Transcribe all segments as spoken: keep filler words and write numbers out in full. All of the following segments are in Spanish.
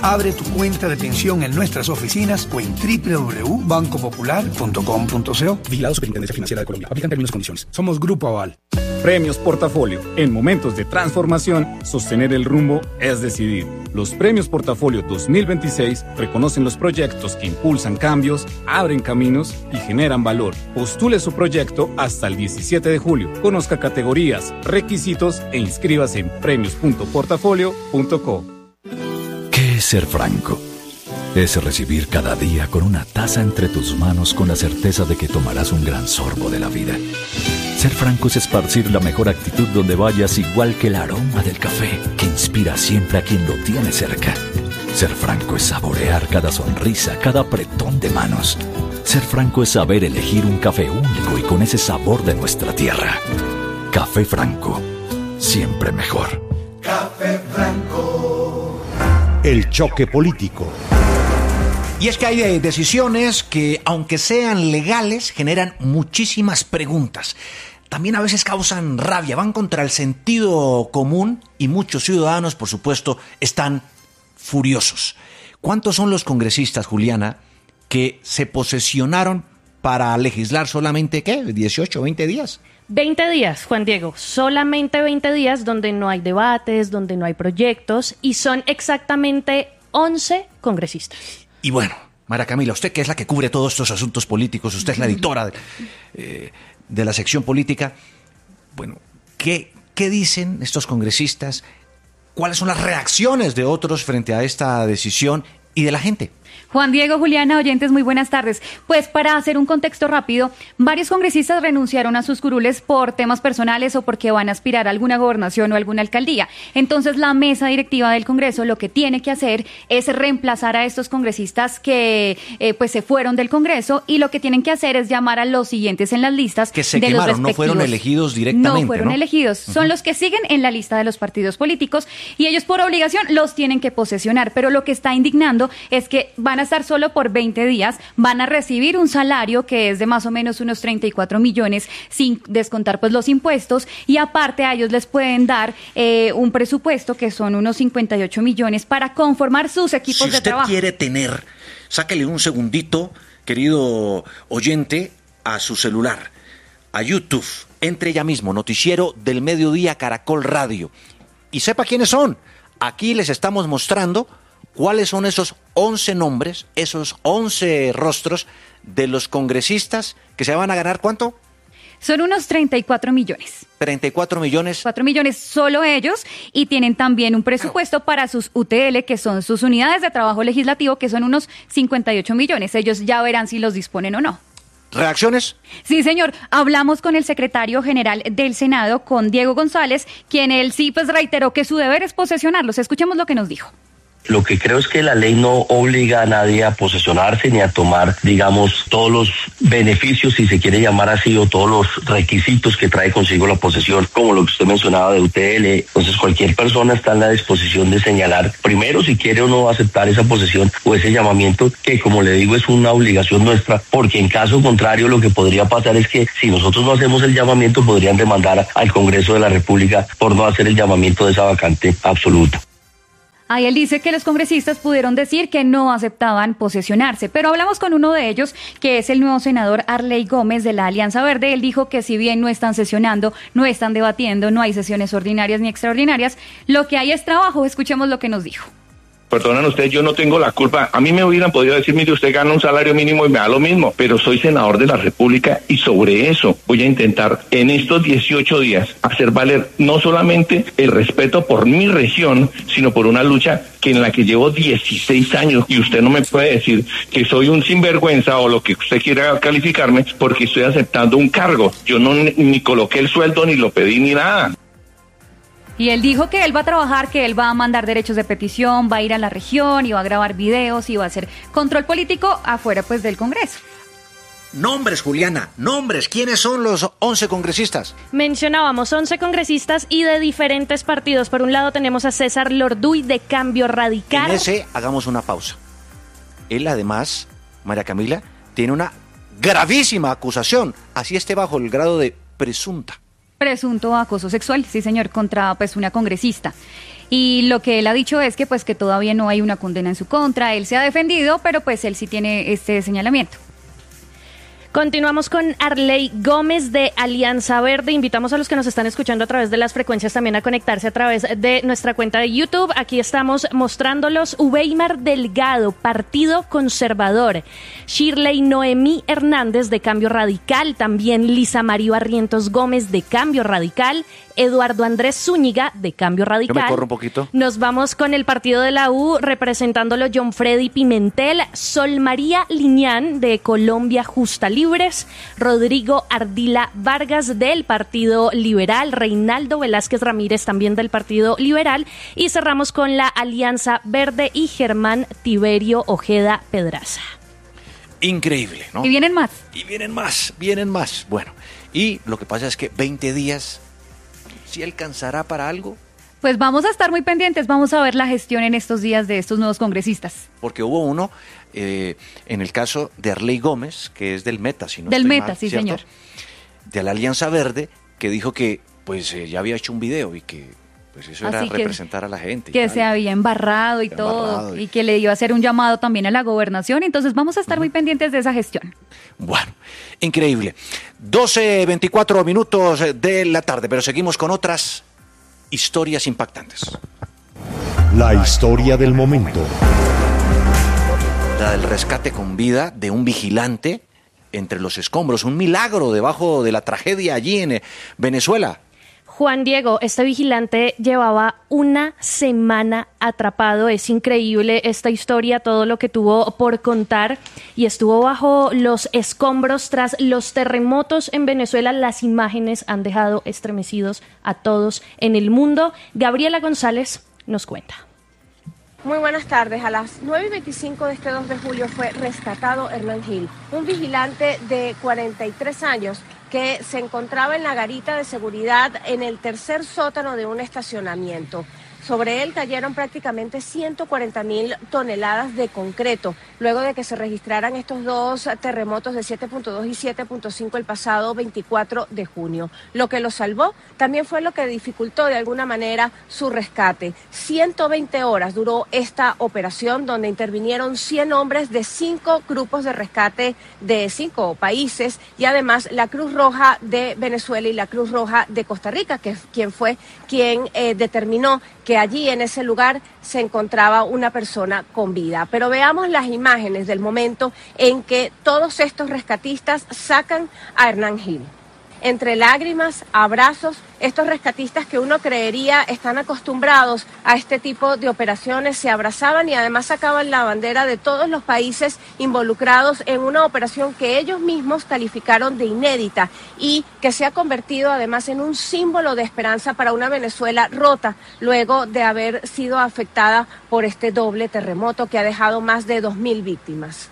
Abre tu cuenta de pensión en nuestras oficinas o en doble u doble u doble u punto banco popular punto com punto co. Vigilado Superintendencia Financiera de Colombia. Aplican términos y condiciones. Somos Grupo Aval. Premios Portafolio. En momentos de transformación, sostener el rumbo es decidir. Los Premios Portafolio dos mil veintiséis reconocen los proyectos que impulsan cambios, abren caminos y generan valor. Postule su proyecto hasta el diecisiete de julio. Conozca categorías, requisitos e inscríbase en premios punto portafolio punto co. ¿Qué es ser franco? Es recibir cada día con una taza entre tus manos con la certeza de que tomarás un gran sorbo de la vida. Ser franco es esparcir la mejor actitud donde vayas, igual que el aroma del café que inspira siempre a quien lo tiene cerca. Ser franco es saborear cada sonrisa, cada apretón de manos. Ser franco es saber elegir un café único y con ese sabor de nuestra tierra. Café Franco, siempre mejor. Café Franco. El choque político. Y es que hay decisiones que, aunque sean legales, generan muchísimas preguntas. También a veces causan rabia, van contra el sentido común y muchos ciudadanos, por supuesto, están furiosos. ¿Cuántos son los congresistas, Juliana, que se posesionaron para legislar solamente, ¿qué? ¿dieciocho, veinte días? veinte días, Juan Diego, solamente veinte días donde no hay debates, donde no hay proyectos, y son exactamente once congresistas. Y bueno, Mara Camila, usted que es la que cubre todos estos asuntos políticos, usted es la editora de, eh, de la sección política, bueno, ¿qué, ¿qué dicen estos congresistas? ¿Cuáles son las reacciones de otros frente a esta decisión y de la gente? Juan Diego, Juliana, oyentes, muy buenas tardes. Pues para hacer un contexto rápido, varios congresistas renunciaron a sus curules por temas personales o porque van a aspirar a alguna gobernación o alguna alcaldía. Entonces la mesa directiva del Congreso lo que tiene que hacer es reemplazar a estos congresistas que eh, pues se fueron del Congreso, y lo que tienen que hacer es llamar a los siguientes en las listas. Que se de quemaron, los no fueron elegidos directamente, No fueron ¿no? elegidos, uh-huh. Son los que siguen en la lista de los partidos políticos y ellos por obligación los tienen que posesionar. Pero lo que está indignando es que van a estar solo por veinte días, van a recibir un salario que es de más o menos unos treinta y cuatro millones sin descontar pues los impuestos, y aparte a ellos les pueden dar eh, un presupuesto que son unos cincuenta y ocho millones para conformar sus equipos de trabajo. Si usted quiere tener, sáquele un segundito, querido oyente, a su celular, a YouTube, entre ya mismo, Noticiero del Mediodía Caracol Radio, y sepa quiénes son. Aquí les estamos mostrando cuáles son esos once nombres, esos once rostros de los congresistas que se van a ganar, ¿cuánto? Son unos treinta y cuatro millones. treinta y cuatro millones. cuatro millones solo ellos, y tienen también un presupuesto para sus U T L, que son sus unidades de trabajo legislativo, que son unos cincuenta y ocho millones. Ellos ya verán si los disponen o no. ¿Reacciones? Sí, señor. Hablamos con el secretario general del Senado, con Diego González, quien él sí pues reiteró que su deber es posesionarlos. Escuchemos lo que nos dijo. Lo que creo es que la ley no obliga a nadie a posesionarse ni a tomar, digamos, todos los beneficios, si se quiere llamar así, o todos los requisitos que trae consigo la posesión, como lo que usted mencionaba de U T L. Entonces cualquier persona está en la disposición de señalar primero si quiere o no aceptar esa posesión o ese llamamiento, que como le digo es una obligación nuestra, porque en caso contrario lo que podría pasar es que si nosotros no hacemos el llamamiento podrían demandar al Congreso de la República por no hacer el llamamiento de esa vacante absoluta. Ahí él dice que los congresistas pudieron decir que no aceptaban posesionarse, pero hablamos con uno de ellos, que es el nuevo senador Arley Gómez de la Alianza Verde. Él dijo que si bien no están sesionando, no están debatiendo, no hay sesiones ordinarias ni extraordinarias, lo que hay es trabajo. Escuchemos lo que nos dijo. Perdonan ustedes, yo no tengo la culpa. A mí me hubieran podido decir, mire, usted gana un salario mínimo y me da lo mismo, pero soy senador de la República y sobre eso voy a intentar en estos dieciocho días hacer valer no solamente el respeto por mi región, sino por una lucha que en la que llevo dieciséis años, y usted no me puede decir que soy un sinvergüenza o lo que usted quiera calificarme porque estoy aceptando un cargo. Yo no ni, ni coloqué el sueldo, ni lo pedí, ni nada. Y él dijo que él va a trabajar, que él va a mandar derechos de petición, va a ir a la región y va a grabar videos y va a hacer control político afuera pues del Congreso. Nombres, Juliana, nombres. ¿Quiénes son los once congresistas? Mencionábamos once congresistas y de diferentes partidos. Por un lado tenemos a César Lorduy de Cambio Radical. En ese hagamos una pausa. Él además, María Camila, tiene una gravísima acusación, así esté bajo el grado de presunta. Presunto acoso sexual, sí señor, contra pues una congresista. Y lo que él ha dicho es que pues que todavía no hay una condena en su contra. Él se ha defendido, pero pues él sí tiene este señalamiento. Continuamos con Arley Gómez de Alianza Verde. Invitamos a los que nos están escuchando a través de las frecuencias también a conectarse a través de nuestra cuenta de YouTube. Aquí estamos mostrándolos. Uweimar Delgado, Partido Conservador. Shirley Noemí Hernández de Cambio Radical. También Lisa María Barrientos Gómez de Cambio Radical. Eduardo Andrés Zúñiga de Cambio Radical. Yo me corro un poquito. Nos vamos con el partido de la U, representándolo John Freddy Pimentel, Sol María Liñán de Colombia Justa Libres, Rodrigo Ardila Vargas del Partido Liberal, Reinaldo Velázquez Ramírez también del Partido Liberal, y cerramos con la Alianza Verde y Germán Tiberio Ojeda Pedraza. Increíble, ¿no? Y vienen más. Y vienen más, vienen más. Bueno, y lo que pasa es que veinte días... ¿Sí alcanzará para algo? Pues vamos a estar muy pendientes, vamos a ver la gestión en estos días de estos nuevos congresistas. Porque hubo uno, eh, en el caso de Arley Gómez, que es del Meta, si no Del estoy Meta, mal, sí, ¿cierto? señor. De la Alianza Verde, que dijo que pues eh, ya había hecho un video y que pues eso Así era que, representar a la gente. y Que tal. se había embarrado y todo, Embarrado y... y que le iba a hacer un llamado también a la gobernación, entonces vamos a estar muy pendientes de esa gestión. Bueno, increíble. doce veinticuatro minutos de la tarde, pero seguimos con otras historias impactantes. La historia del momento. La del rescate con vida de un vigilante entre los escombros, un milagro debajo de la tragedia allí en Venezuela. Juan Diego, este vigilante llevaba una semana atrapado. Es increíble esta historia, todo lo que tuvo por contar, y estuvo bajo los escombros tras los terremotos en Venezuela. Las imágenes han dejado estremecidos a todos en el mundo. Gabriela González nos cuenta. Muy buenas tardes. A las nueve y veinticinco de este dos de julio fue rescatado Hernán Gil, un vigilante de cuarenta y tres años que se encontraba en la garita de seguridad en el tercer sótano de un estacionamiento. Sobre él cayeron prácticamente ciento cuarenta mil toneladas de concreto, luego de que se registraran estos dos terremotos de siete punto dos y siete punto cinco el pasado veinticuatro de junio. Lo que lo salvó también fue lo que dificultó de alguna manera su rescate. ciento veinte horas duró esta operación, donde intervinieron cien hombres de cinco grupos de rescate de cinco países, y además la Cruz Roja de Venezuela y la Cruz Roja de Costa Rica, que quien fue quien eh, determinó que allí en ese lugar se encontraba una persona con vida. Pero veamos las imágenes del momento en que todos estos rescatistas sacan a Hernán Gil. Entre lágrimas, abrazos, estos rescatistas que uno creería están acostumbrados a este tipo de operaciones se abrazaban y además sacaban la bandera de todos los países involucrados en una operación que ellos mismos calificaron de inédita y que se ha convertido además en un símbolo de esperanza para una Venezuela rota luego de haber sido afectada por este doble terremoto que ha dejado más de dos mil víctimas.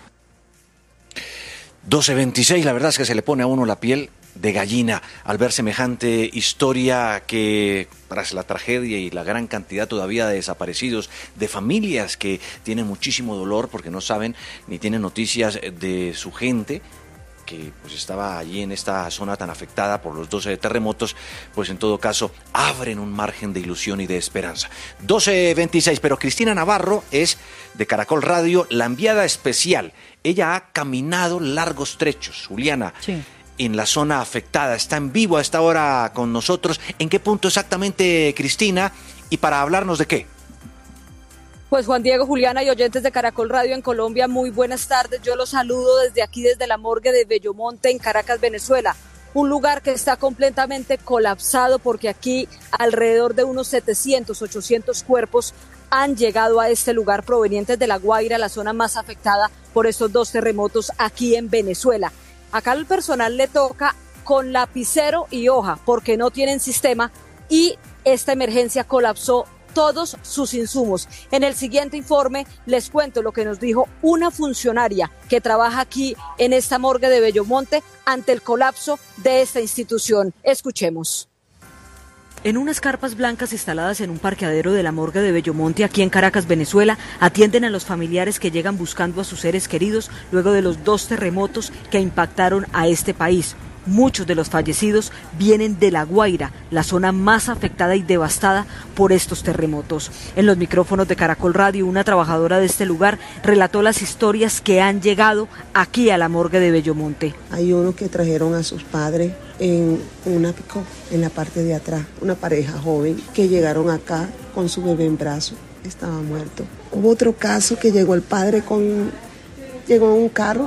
doce veintiséis, la verdad es que se le pone a uno la piel de gallina al ver semejante historia que tras la tragedia y la gran cantidad todavía de desaparecidos, de familias que tienen muchísimo dolor porque no saben ni tienen noticias de su gente que pues estaba allí en esta zona tan afectada por los doce terremotos, pues en todo caso abren un margen de ilusión y de esperanza. doce veintiséis, pero Cristina Navarro es de Caracol Radio, la enviada especial. Ella ha caminado largos trechos, Juliana. Sí. En la zona afectada, está en vivo a esta hora con nosotros. ¿En qué punto exactamente, Cristina? Y para hablarnos de qué. Pues Juan Diego, Juliana y oyentes de Caracol Radio en Colombia, muy buenas tardes. Yo los saludo desde aquí, desde la morgue de Bellomonte en Caracas, Venezuela. Un lugar que está completamente colapsado porque aquí alrededor de unos setecientos, ochocientos cuerpos han llegado a este lugar provenientes de La Guaira, la zona más afectada por estos dos terremotos aquí en Venezuela. Acá al personal le toca con lapicero y hoja porque no tienen sistema y esta emergencia colapsó todos sus insumos. En el siguiente informe les cuento lo que nos dijo una funcionaria que trabaja aquí en esta morgue de Bellomonte ante el colapso de esta institución. Escuchemos. En unas carpas blancas instaladas en un parqueadero de la morgue de Bellomonte, aquí en Caracas, Venezuela, atienden a los familiares que llegan buscando a sus seres queridos luego de los dos terremotos que impactaron a este país. Muchos de los fallecidos vienen de La Guaira, la zona más afectada y devastada por estos terremotos. En los micrófonos de Caracol Radio, una trabajadora de este lugar relató las historias que han llegado aquí a la morgue de Bellomonte. Hay uno que trajeron a sus padres en una pick-up, en la parte de atrás, una pareja joven que llegaron acá con su bebé en brazos, estaba muerto. Hubo otro caso que llegó el padre con, llegó en un carro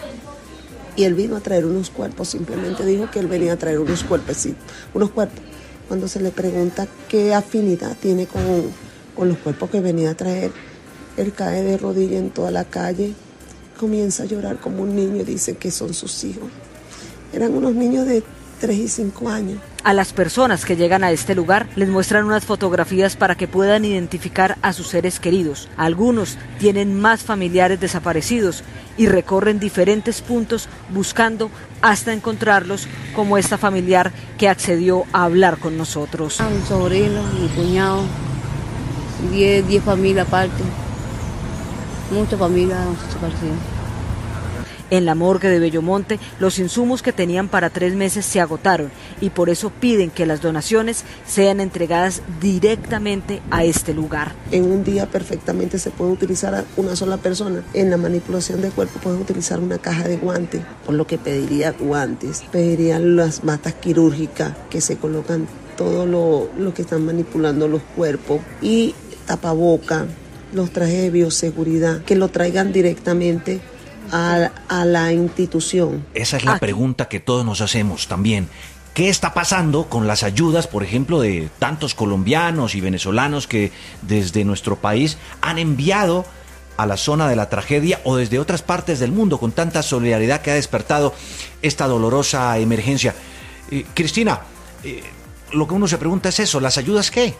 y él vino a traer unos cuerpos, simplemente dijo que él venía a traer unos cuerpecitos, unos cuerpos. Cuando se le pregunta qué afinidad tiene con, con los cuerpos que venía a traer, él cae de rodillas en toda la calle, comienza a llorar como un niño y dice que son sus hijos. Eran unos niños de tres y cinco años. A las personas que llegan a este lugar les muestran unas fotografías para que puedan identificar a sus seres queridos. Algunos tienen más familiares desaparecidos y recorren diferentes puntos buscando hasta encontrarlos, como esta familiar que accedió a hablar con nosotros. Mi sobrino, mi cuñado, diez, diez familias aparte, muchas familias desaparecidas. En la morgue de Bellomonte, los insumos que tenían para tres meses se agotaron y por eso piden que las donaciones sean entregadas directamente a este lugar. En un día perfectamente se puede utilizar a una sola persona. En la manipulación de cuerpo pueden utilizar una caja de guantes, por lo que pediría guantes, pediría las batas quirúrgicas que se colocan todo lo, lo que están manipulando los cuerpos y tapaboca, los trajes de bioseguridad, que lo traigan directamente A, a la institución. Esa es la pregunta que todos nos hacemos también. ¿Qué está pasando con las ayudas, por ejemplo, de tantos colombianos y venezolanos que desde nuestro país han enviado a la zona de la tragedia o desde otras partes del mundo con tanta solidaridad que ha despertado esta dolorosa emergencia? Eh, Cristina, eh, lo que uno se pregunta es eso, ¿las ayudas qué?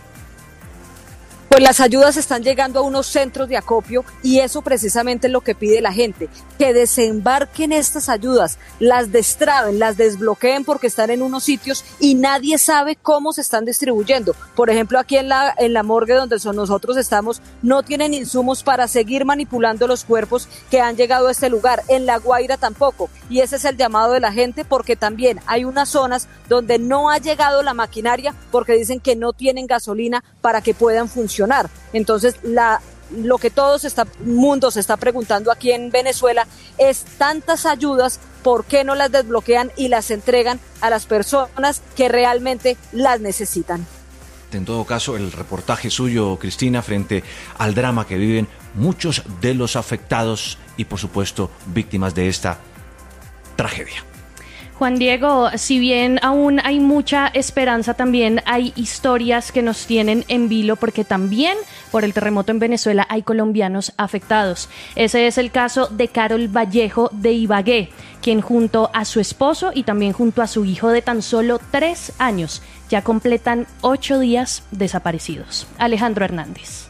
Pues las ayudas están llegando a unos centros de acopio y eso precisamente es lo que pide la gente, que desembarquen estas ayudas, las destraben, las desbloqueen porque están en unos sitios y nadie sabe cómo se están distribuyendo. Por ejemplo, aquí en la, en la morgue donde son nosotros estamos, no tienen insumos para seguir manipulando los cuerpos que han llegado a este lugar. En La Guaira tampoco. Y ese es el llamado de la gente porque también hay unas zonas donde no ha llegado la maquinaria porque dicen que no tienen gasolina para que puedan funcionar. Entonces, la, lo que todo el mundo se está preguntando aquí en Venezuela es tantas ayudas, ¿por qué no las desbloquean y las entregan a las personas que realmente las necesitan? En todo caso, el reportaje suyo, Cristina, frente al drama que viven muchos de los afectados y, por supuesto, víctimas de esta tragedia. Juan Diego, si bien aún hay mucha esperanza, también hay historias que nos tienen en vilo porque también por el terremoto en Venezuela hay colombianos afectados. Ese es el caso de Carol Vallejo de Ibagué, quien junto a su esposo y también junto a su hijo de tan solo tres años ya completan ocho días desaparecidos. Alejandro Hernández.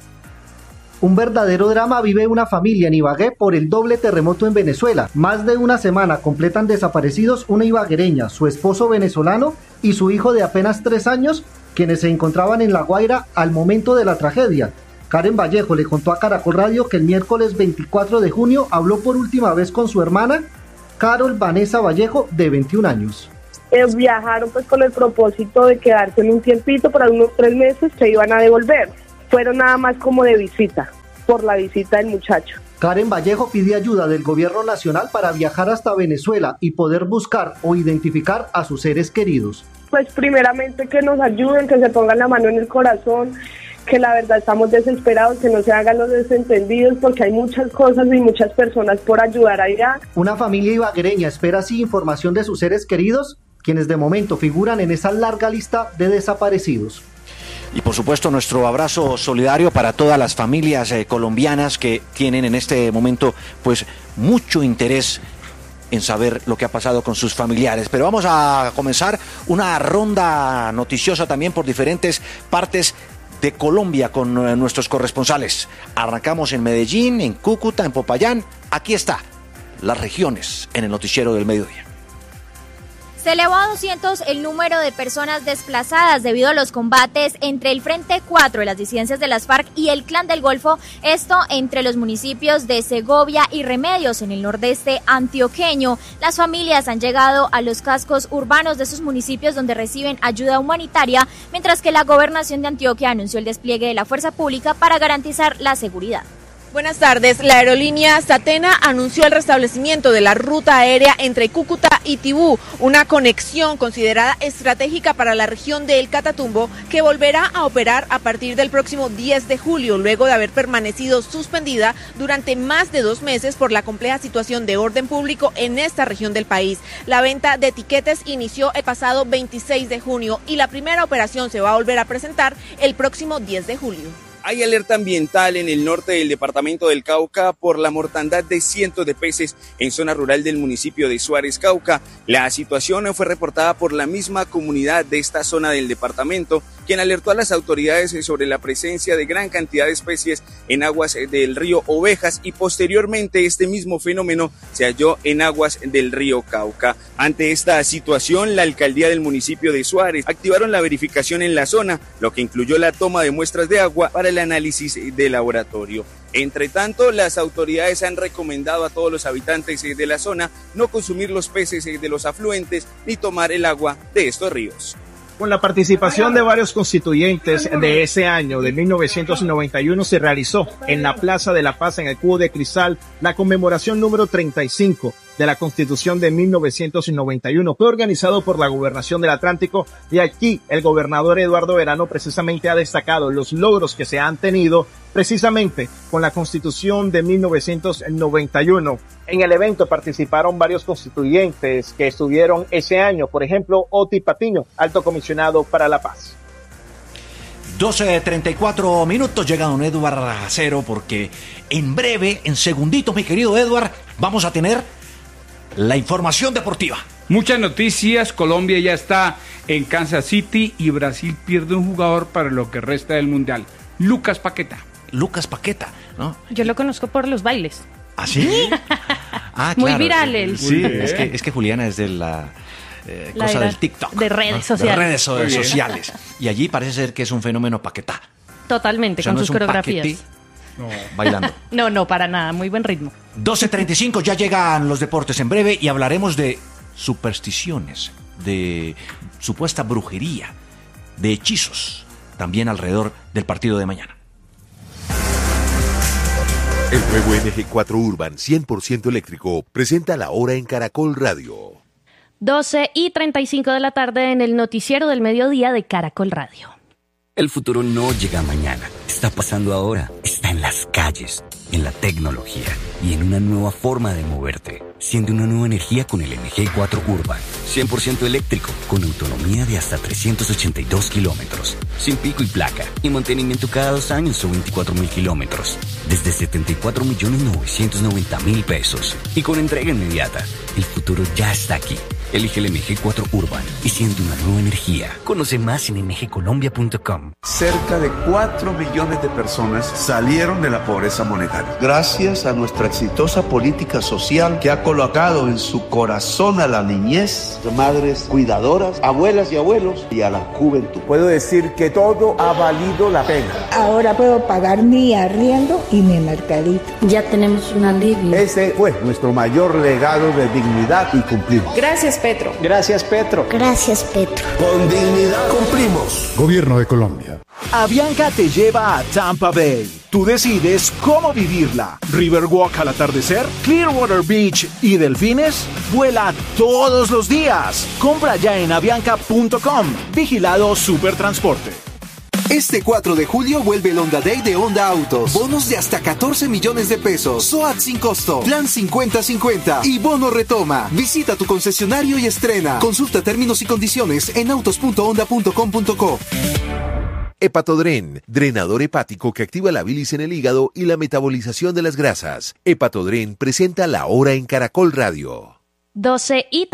Un verdadero drama vive una familia en Ibagué por el doble terremoto en Venezuela. Más de una semana completan desaparecidos una ibaguereña, su esposo venezolano y su hijo de apenas tres años, quienes se encontraban en La Guaira al momento de la tragedia. Karen Vallejo le contó a Caracol Radio que el miércoles veinticuatro de junio habló por última vez con su hermana, Carol Vanessa Vallejo, de veintiún años. Eh, viajaron pues con el propósito de quedarse en un tiempito, para unos tres meses se iban a devolver. Fueron nada más como de visita, por la visita del muchacho. Karen Vallejo pide ayuda del gobierno nacional para viajar hasta Venezuela y poder buscar o identificar a sus seres queridos. Pues primeramente que nos ayuden, que se pongan la mano en el corazón, que la verdad estamos desesperados, que no se hagan los desentendidos porque hay muchas cosas y muchas personas por ayudar allá. Una familia ibaguereña espera así información de sus seres queridos, quienes de momento figuran en esa larga lista de desaparecidos. Y por supuesto nuestro abrazo solidario para todas las familias eh, colombianas que tienen en este momento pues mucho interés en saber lo que ha pasado con sus familiares. Pero vamos a comenzar una ronda noticiosa también por diferentes partes de Colombia con eh, nuestros corresponsales. Arrancamos en Medellín, en Cúcuta, en Popayán. Aquí está, las regiones en el noticiero del mediodía. Se elevó a doscientos el número de personas desplazadas debido a los combates entre el Frente cuatro de las disidencias de las FARC y el Clan del Golfo, esto entre los municipios de Segovia y Remedios en el nordeste antioqueño. Las familias han llegado a los cascos urbanos de esos municipios donde reciben ayuda humanitaria, mientras que la Gobernación de Antioquia anunció el despliegue de la fuerza pública para garantizar la seguridad. Buenas tardes. La aerolínea Satena anunció el restablecimiento de la ruta aérea entre Cúcuta y Tibú, una conexión considerada estratégica para la región de El Catatumbo, que volverá a operar a partir del próximo diez de julio, luego de haber permanecido suspendida durante más de dos meses por la compleja situación de orden público en esta región del país. La venta de tiquetes inició el pasado veintiséis de junio y la primera operación se va a volver a presentar el próximo diez de julio. Hay alerta ambiental en el norte del departamento del Cauca por la mortandad de cientos de peces en zona rural del municipio de Suárez, Cauca. La situación fue reportada por la misma comunidad de esta zona del departamento, quien alertó a las autoridades sobre la presencia de gran cantidad de especies en aguas del río Ovejas, y posteriormente este mismo fenómeno se halló en aguas del río Cauca. Ante esta situación, la alcaldía del municipio de Suárez activaron la verificación en la zona, lo que incluyó la toma de muestras de agua para el análisis de laboratorio. Entre tanto, las autoridades han recomendado a todos los habitantes de la zona no consumir los peces de los afluentes ni tomar el agua de estos ríos. Con la participación de varios constituyentes de ese año, de mil novecientos noventa y uno, se realizó en la Plaza de la Paz, en el Cubo de Cristal, la conmemoración número treinta y cinco de la Constitución de mil novecientos noventa y uno. Fue organizado por la Gobernación del Atlántico, y aquí el gobernador Eduardo Verano precisamente ha destacado los logros que se han tenido precisamente con la Constitución de mil novecientos noventa y uno. En el evento participaron varios constituyentes que estuvieron ese año, por ejemplo, Oti Patiño, alto comisionado para la paz. doce treinta y cuatro minutos, llega don Eduardo Acero, porque en breve, en segunditos, mi querido Eduardo, vamos a tener la información deportiva. Muchas noticias. Colombia ya está en Kansas City y Brasil pierde un jugador para lo que resta del Mundial. Lucas Paqueta. Lucas Paqueta, ¿no? Yo lo conozco por los bailes. ¿Ah, sí? Ah, Muy claro. viral él. Sí, es que, es que Juliana es de la, eh, La cosa era del TikTok. de redes ¿no? sociales. De redes so- Muy bien. sociales. Y allí parece ser que es un fenómeno Paquetá. Totalmente, O sea, con no sus es un coreografías. paquetí, bailando. No, no, para nada, muy buen ritmo. doce treinta y cinco, ya llegan los deportes en breve y hablaremos de supersticiones, de supuesta brujería, de hechizos, también alrededor del partido de mañana. El nuevo N G cuatro Urban cien por ciento eléctrico presenta La Hora en Caracol Radio. doce y treinta y cinco de la tarde en el noticiero del mediodía de Caracol Radio. El futuro no llega mañana, está pasando ahora, está en las calles, en la tecnología y en una nueva forma de moverte. Siente una nueva energía con el N G cuatro Urban, cien por ciento eléctrico, con autonomía de hasta trescientos ochenta y dos kilómetros, sin pico y placa, y mantenimiento cada dos años o veinticuatro mil kilómetros, desde setenta y cuatro millones novecientos noventa mil pesos, y con entrega inmediata. El futuro ya está aquí. Elige el N G cuatro Urban y siente una nueva energía. Conoce más en ene ge colombia punto com. Cerca de cuatro millones de personas salieron de la pobreza monetaria. Gracias a nuestra exitosa política social que ha colocado en su corazón a la niñez, madres cuidadoras, abuelas y abuelos, y a la juventud. Puedo decir que todo ha valido la pena. Ahora puedo pagar mi arriendo y mi mercadito. Ya tenemos un alivio. Ese fue nuestro mayor legado de dignidad y cumplimos. Gracias, Petro. Gracias, Petro. Gracias, Petro. Con dignidad cumplimos. Gobierno de Colombia. Avianca te lleva a Tampa Bay. Tú decides cómo vivirla. Riverwalk al atardecer, Clearwater Beach y delfines. Vuela todos los días. Compra ya en avianca punto com. Vigilado Supertransporte. Este cuatro de julio vuelve el Honda Day de Honda Autos. Bonos de hasta catorce millones de pesos. S O A T sin costo. Plan cincuenta cincuenta. Y bono retoma. Visita tu concesionario y estrena. Consulta términos y condiciones en autos punto honda punto com punto co. Hepatodren, drenador hepático que activa la bilis en el hígado y la metabolización de las grasas. Hepatodren presenta La Hora en Caracol Radio. doce y